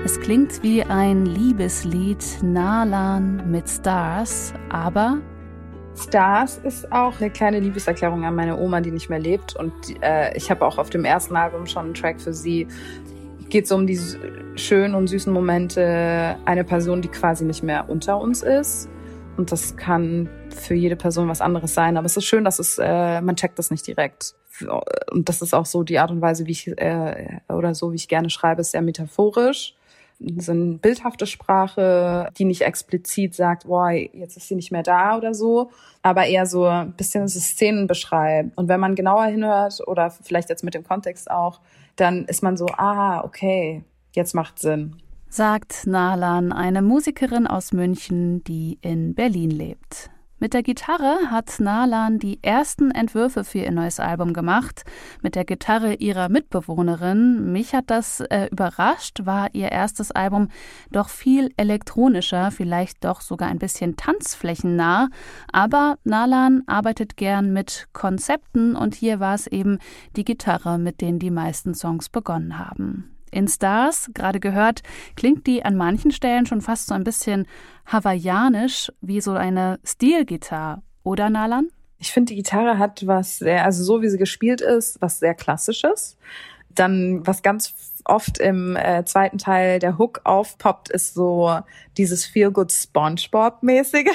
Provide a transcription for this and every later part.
Es klingt wie ein Liebeslied, Nalan mit Stars, aber Stars ist auch eine kleine Liebeserklärung an meine Oma, die nicht mehr lebt. Und ich habe auch auf dem ersten Album schon einen Track für sie. Geht so um die schönen und süßen Momente einer Person, die quasi nicht mehr unter uns ist. Und das kann für jede Person was anderes sein. Aber es ist schön, dass man checkt das nicht direkt. Und das ist auch so die Art und Weise, wie ich gerne schreibe, ist sehr metaphorisch. So eine bildhafte Sprache, die nicht explizit sagt, boah, jetzt ist sie nicht mehr da oder so, aber eher so ein bisschen so Szenen beschreibt. Und wenn man genauer hinhört oder vielleicht jetzt mit dem Kontext auch, dann ist man so, okay, jetzt macht Sinn. Sagt Nalan, eine Musikerin aus München, die in Berlin lebt. Mit der Gitarre hat Nalan die ersten Entwürfe für ihr neues Album gemacht. Mit der Gitarre ihrer Mitbewohnerin. Mich hat das überrascht, war ihr erstes Album doch viel elektronischer, vielleicht doch sogar ein bisschen tanzflächennah. Aber Nalan arbeitet gern mit Konzepten und hier war es eben die Gitarre, mit denen die meisten Songs begonnen haben. In Stars, gerade gehört, klingt die an manchen Stellen schon fast so ein bisschen hawaiianisch, wie so eine Stilgitarre. Oder, Nalan? Ich finde, die Gitarre hat was sehr, also so wie sie gespielt ist, was sehr Klassisches. Dann, was ganz oft im zweiten Teil der Hook aufpoppt, ist so dieses Feel-Good SpongeBob-mäßige.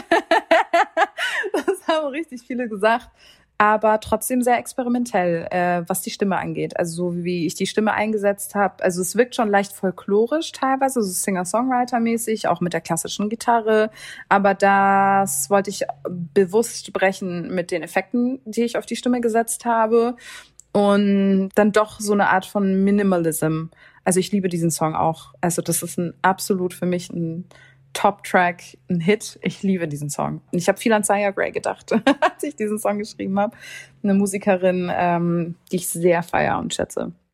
Das haben richtig viele gesagt. Aber trotzdem sehr experimentell, was die Stimme angeht. Also so wie ich die Stimme eingesetzt habe. Also es wirkt schon leicht folklorisch teilweise, so Singer-Songwriter-mäßig, auch mit der klassischen Gitarre. Aber das wollte ich bewusst brechen mit den Effekten, die ich auf die Stimme gesetzt habe. Und dann doch so eine Art von Minimalism. Also ich liebe diesen Song auch. Also das ist absolut für mich ein Top-Track, ein Hit. Ich liebe diesen Song. Ich habe viel an Saya Gray gedacht, als ich diesen Song geschrieben habe. Eine Musikerin, die ich sehr feiere und schätze.